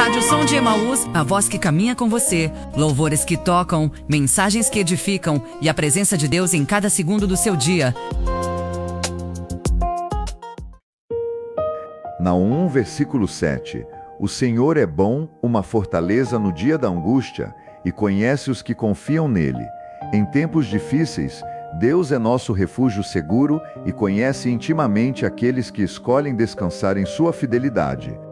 Rádio Som de Emaús, a voz que caminha com você, louvores que tocam, mensagens que edificam e a presença de Deus em cada segundo do seu dia. Naum 1, versículo 7. O Senhor é bom, uma fortaleza no dia da angústia, e conhece os que confiam nele. Em tempos difíceis, Deus é nosso refúgio seguro e conhece intimamente aqueles que escolhem descansar em sua fidelidade.